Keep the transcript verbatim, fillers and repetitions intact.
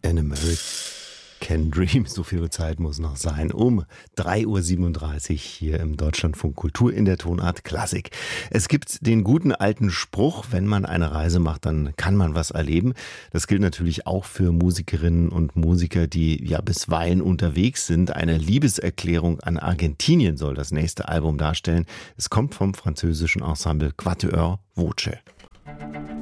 An American Dream, so viel Zeit muss noch sein, um drei Uhr siebenunddreißig hier im Deutschlandfunk Kultur in der Tonart Klassik. Es gibt den guten alten Spruch, wenn man eine Reise macht, dann kann man was erleben. Das gilt natürlich auch für Musikerinnen und Musiker, die ja bisweilen unterwegs sind. Eine Liebeserklärung an Argentinien soll das nächste Album darstellen. Es kommt vom französischen Ensemble Quatuor Voce.